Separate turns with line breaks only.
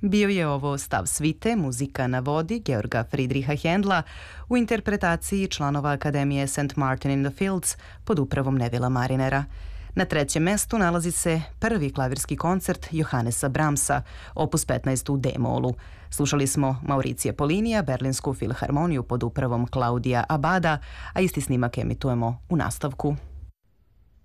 Bio je ovo stav svite, muzika na vodi Georga Friedricha Händla u interpretaciji članova Akademije St. Martin in the Fields pod upravom Nevila Marinera. Na trećem mestu nalazi se prvi klavirski koncert Johannesa Brahmsa, opus 15 u D-molu. Slušali smo Mauricija Polinija, Berlinsku filharmoniju pod upravom Klaudija Abada, a isti snimak emitujemo u nastavku.